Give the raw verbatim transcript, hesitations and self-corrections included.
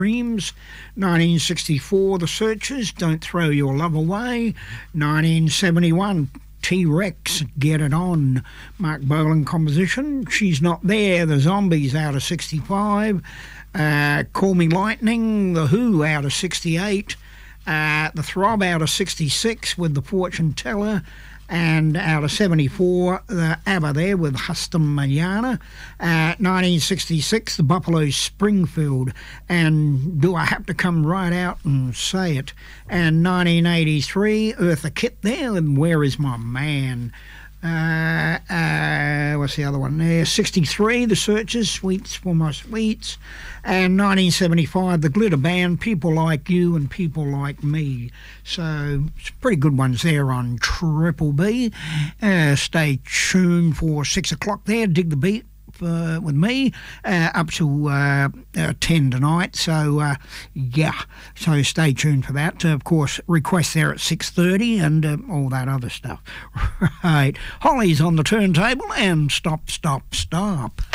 Dreams. nineteen sixty-four, The Searchers, Don't Throw Your Love Away. nineteen seventy-one, T-Rex, Get It On. Mark Bolan composition. She's Not There, The Zombies, out of sixty-five. Uh, Call Me Lightning, The Who, out of sixty-eight. Uh, the Throb, out of sixty-six, with The Fortune Teller. And out of seventy-four, the ABBA there with Huston Mayana. Uh, nineteen sixty-six, the Buffalo Springfield, and Do I Have to Come Right Out and Say It. And nineteen eighty-three, Eartha Kitt there with Where Is My Man. Uh, uh, what's the other one there? sixty-three, The Searchers, Sweets for My Sweets. And nineteen seventy-five, The Glitter Band, People Like You and People Like Me. So, some pretty good ones there on Triple B. Uh, stay tuned for six o'clock there. Dig the Beat uh, with me uh, up to uh, uh, ten tonight. So, uh, yeah, so stay tuned for that. Uh, of course, requests there at six thirty and uh, all that other stuff. Right. Holly's on the turntable and Stop, Stop, Stop.